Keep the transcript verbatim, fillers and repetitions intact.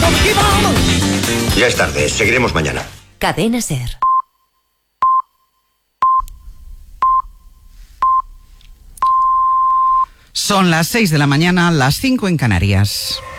Ya es tarde, seguiremos mañana. Cadena SER. Son las seis de la mañana, las cinco en Canarias.